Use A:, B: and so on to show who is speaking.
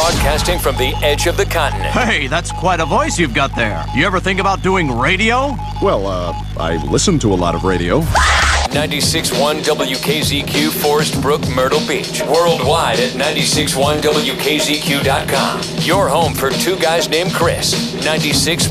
A: broadcasting from the edge of the continent.
B: Hey, that's quite a voice you've got there. You ever think about doing radio?
C: Well, I listen to a lot of radio.
A: 96.1 WKZQ, Forest Brook, Myrtle Beach. Worldwide at 96.1WKZQ.com. Your home for two guys named Chris. 96.